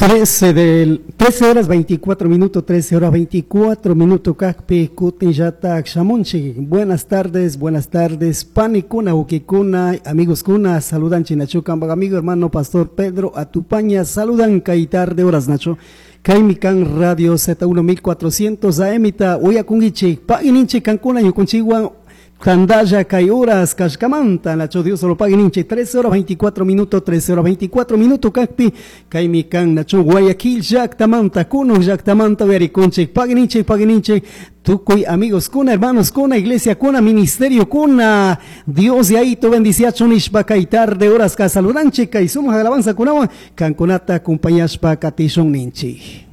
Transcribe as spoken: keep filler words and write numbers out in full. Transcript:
trece del trece horas veinticuatro minutos, trece horas veinticuatro minutos, Cacpe, Kutinjata, Xamonchi. Buenas tardes, buenas tardes, Panicuna, Ukikuna, amigos Kuna, saludan Chinachucan, amigo hermano Pastor Pedro Atupaña, saludan Caitar de horas, Nacho. Kaimikan Radio Z mil cuatrocientos A M ta, Uyakungichi, Pagininchi, Cancuna, Yukunchiwan. Candaya, Kai horas, Kashkamanta, Nacho Dios solo pague ninche, trece horas veinticuatro minutos, trece horas veinticuatro minutos, Cacpi, Kaimikan, Nacho, Guayaquil, Jack Tamanta, Kuno, Jack Tamanta, Vericonche, pague ninche, pague ninche, Tucuy, amigos, Kuna, hermanos, Kuna, iglesia, Kuna, ministerio, Kuna, Dios de ahí, to bendicia, Chonishpa, Kaitar de horas, Casaludanche, Kaisuma, alabanza, Kunawa, Canconata, compañías, Pacatishon, Ninchi.